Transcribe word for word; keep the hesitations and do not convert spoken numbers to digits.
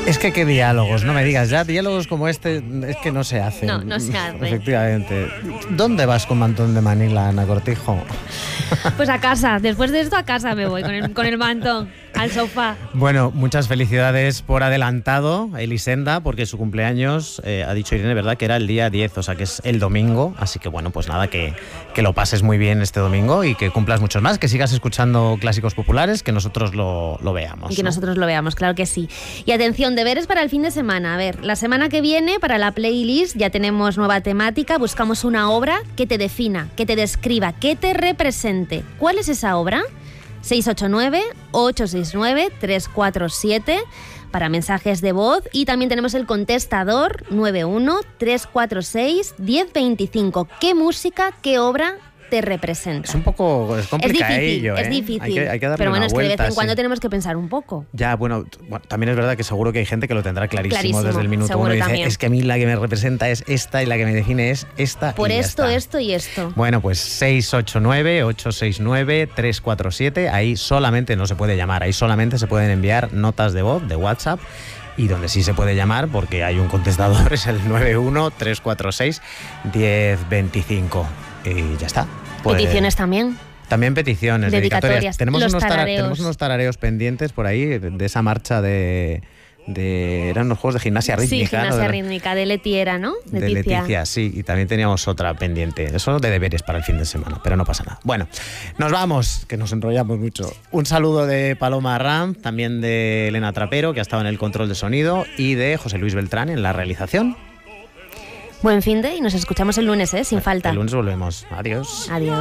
Es que qué diálogos, no me digas ya, diálogos como este es que no se hacen. No, no se hacen. Efectivamente. ¿Dónde vas con mantón de Manila, Ana Cortijo? Pues a casa, después de esto a casa me voy con el, con el mantón, al sofá. Bueno, muchas felicidades por adelantado, Elisenda, porque su cumpleaños, eh, ha dicho Irene, ¿verdad?, que era el día diez, o sea que es el domingo, así que bueno, pues nada, que, que lo pases muy bien este domingo y que cumplas muchos más, que sigas escuchando clásicos populares, que nosotros lo, lo veamos. Y que ¿no? nosotros lo veamos, claro que sí. Y atención, deberes para el fin de semana. A ver, la semana que viene, para la playlist, ya tenemos nueva temática, buscamos una obra que te defina, que te describa, que te represente. ¿Cuál es esa obra? seis ocho nueve, ocho seis nueve, tres cuatro siete para mensajes de voz, y también tenemos el contestador nueve uno, tres cuatro seis, uno cero dos cinco. ¿Qué música, qué obra te representa? Es un poco es complicadillo, es difícil, ¿eh? es difícil. Hay que, hay que darle pero bueno, una es que de vuelta, vez en cuando sí. tenemos que pensar un poco. Ya, bueno, t- bueno, también es verdad que seguro que hay gente que lo tendrá clarísimo, Clarísimo, desde el minuto seguro uno y dice, también. es que a mí la que me representa es esta y la que me define es esta. Por y ya esto, está. esto y esto. Bueno, pues seis ocho nueve, ocho seis nueve, tres cuatro siete, ahí solamente no se puede llamar, ahí solamente se pueden enviar notas de voz de WhatsApp, y donde sí se puede llamar, porque hay un contestador, es el nueve uno, tres cuatro seis, uno cero dos cinco. Y ya está. Pues, Peticiones también. también peticiones, Dedicatorias, dedicatorias. Tenemos los unos, tara- tarareos. tenemos unos tarareos pendientes por ahí de esa marcha de... de eran unos juegos de gimnasia rítmica. Sí, gimnasia ¿no? de, rítmica, de Letiera, ¿no? de Leticia. Leticia, sí. Y también teníamos otra pendiente. Eso de deberes para el fin de semana, pero no pasa nada. Bueno, nos vamos, que nos enrollamos mucho. Un saludo de Paloma Ram, también de Elena Trapero, que ha estado en el control de sonido, y de José Luis Beltrán en la realización. Buen fin de y nos escuchamos el lunes, ¿eh? Sin falta. El lunes volvemos. Adiós. Adiós.